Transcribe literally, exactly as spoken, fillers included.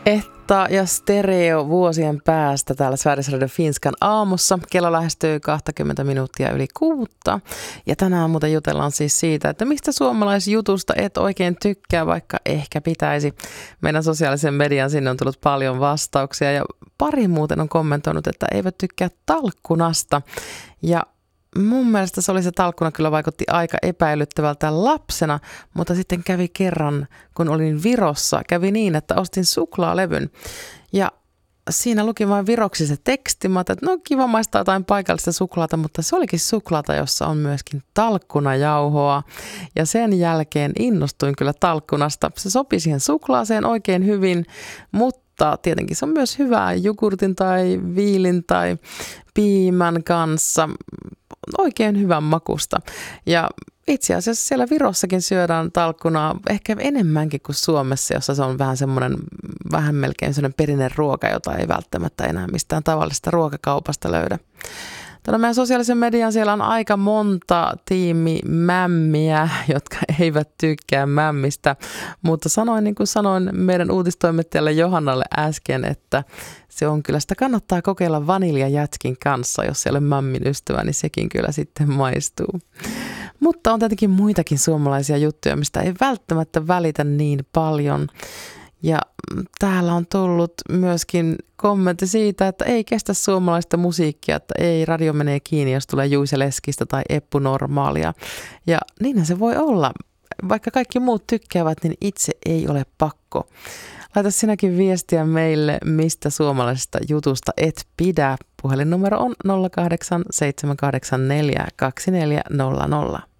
Etta ja Stereo vuosien päästä täällä Sveriges Radio Finskan aamussa. Kello lähestyy kaksikymmentä minuuttia yli kuutta. Ja tänään muuten jutellaan siis siitä, että mistä suomalaisjutusta et oikein tykkää, vaikka ehkä pitäisi. Meidän sosiaalisen median sinne on tullut paljon vastauksia ja pari muuten on kommentoinut, että eivät tykkää talkkunasta. Ja mun mielestä se oli se talkkuna kyllä vaikutti aika epäilyttävältä lapsena, mutta sitten kävi kerran, kun olin Virossa, kävi niin, että ostin suklaalevyn ja siinä luki vain viroksi se teksti. Mä ajattelin, että no kiva maistaa jotain paikallista suklaata, mutta se olikin suklaata, jossa on myöskin talkkunajauhoa. Ja sen jälkeen innostuin kyllä talkkunasta. Se sopi siihen suklaaseen oikein hyvin, mutta tietenkin se on myös hyvää jogurtin tai viilin tai piimän kanssa. Oikein hyvän makusta. Ja itse asiassa siellä Virossakin syödään talkkunaa ehkä enemmänkin kuin Suomessa, jossa se on vähän semmoinen, vähän melkein semmoinen perinne ruoka, jota ei välttämättä enää mistään tavallisesta ruokakaupasta löydä. Tuolla meidän sosiaalisen median siellä on aika monta tiimimämmiä, jotka eivät tykkää mämmistä, mutta sanoin niin kuin sanoin meidän uutistoimittajalle Johannalle äsken, että se on kyllä, sitä kannattaa kokeilla vaniljajätskin kanssa, jos siellä on mämmin ystävä, niin sekin kyllä sitten maistuu. Mutta on tietenkin muitakin suomalaisia juttuja, mistä ei välttämättä välitä niin paljon. Ja täällä on tullut myöskin kommentti siitä, että ei kestä suomalaista musiikkia, että ei radio menee kiinni, jos tulee Juise Leskistä tai Eppu Normaalia. Ja niinhän se voi olla. Vaikka kaikki muut tykkäävät, niin itse ei ole pakko. Laita sinäkin viestiä meille, mistä suomalaisesta jutusta et pidä. Puhelinnumero on nolla kahdeksan seitsemän kahdeksan neljä kaksi neljä nolla nolla.